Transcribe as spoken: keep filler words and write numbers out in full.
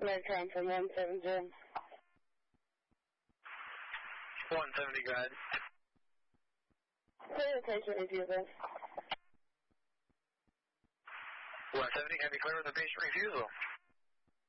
American from one seventy. one seventy, go ahead. Clear patient refusal. one seventy, can I be clear with the patient refusal?